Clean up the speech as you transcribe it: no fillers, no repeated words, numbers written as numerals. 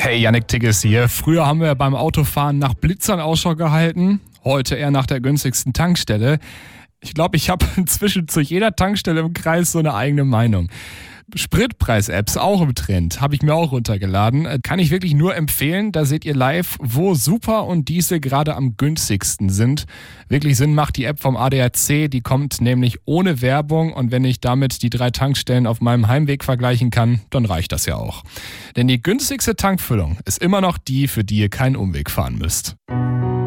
Hey, Yannick Tigges hier. Früher haben wir beim Autofahren nach Blitzern Ausschau gehalten, heute eher nach der günstigsten Tankstelle. Ich glaube, ich habe inzwischen zu jeder Tankstelle im Kreis so eine eigene Meinung. Spritpreis-Apps auch im Trend, habe ich mir auch runtergeladen. Kann ich wirklich nur empfehlen, da seht ihr live, wo Super und Diesel gerade am günstigsten sind. Wirklich Sinn macht die App vom ADAC, die kommt nämlich ohne Werbung und wenn ich damit die 3 Tankstellen auf meinem Heimweg vergleichen kann, dann reicht das ja auch. Denn die günstigste Tankfüllung ist immer noch die, für die ihr keinen Umweg fahren müsst.